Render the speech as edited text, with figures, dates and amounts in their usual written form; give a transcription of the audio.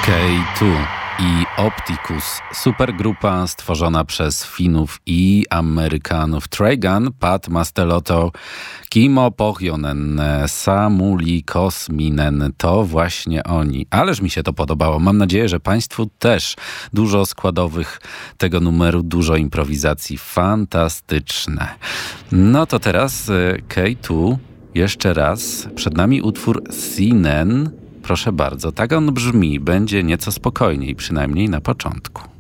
K2 i Opticus, supergrupa stworzona przez Finów i Amerykanów. Trigun, Pat Mastelotto, Kimmo Pohjonen, Samuli Kosminen, to właśnie oni. Ależ mi się to podobało. Mam nadzieję, że Państwu też. Dużo składowych tego numeru, dużo improwizacji. Fantastyczne. No to teraz K2, jeszcze raz. Przed nami utwór Sinen. Proszę bardzo, tak on brzmi. Będzie nieco spokojniej, przynajmniej na początku.